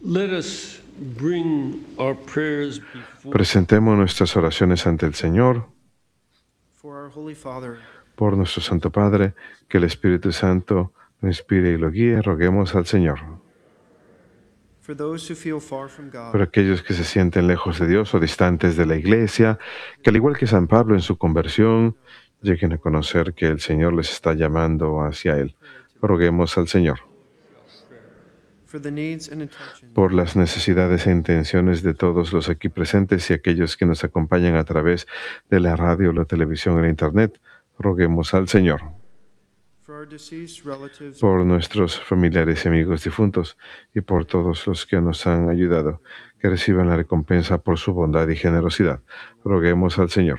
Let us bring our prayers before Presentemos nuestras oraciones ante el Señor for our Holy Father, por nuestro Santo Padre, que el Espíritu Santo lo inspire y lo guíe. Roguemos al Señor. for those who feel far from God, Por aquellos que se sienten lejos de Dios o distantes de la Iglesia, que al igual que San Pablo en su conversión, lleguen a conocer que el Señor les está llamando hacia Él. Roguemos al Señor. for the needs and intentions Por las necesidades e intenciones de todos los aquí presentes y aquellos que nos acompañan a través de la radio, la televisión y la Internet, roguemos al Señor. for our deceased relatives, Por nuestros familiares y amigos difuntos y por todos los que nos han ayudado, que reciban la recompensa por su bondad y generosidad. Roguemos al Señor.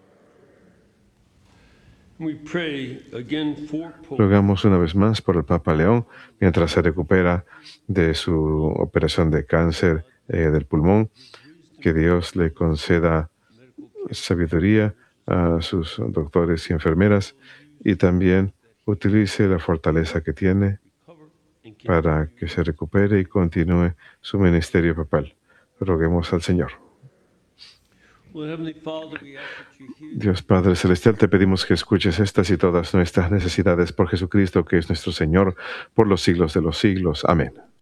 we pray again for Pope Rogamos una vez más por el Papa León, mientras se recupera de su operación de cáncer del pulmón, que Dios le conceda sabiduría a sus doctores y enfermeras y también utilice la fortaleza que tiene cover and keep. para que se recupere y continúe su ministerio papal. Roguemos al Señor. Well, Heavenly Father, we ask that you hear Dios Padre Celestial, te pedimos que escuches estas y todas nuestras necesidades por Jesucristo, que es nuestro Señor, por los siglos de los siglos. Amén.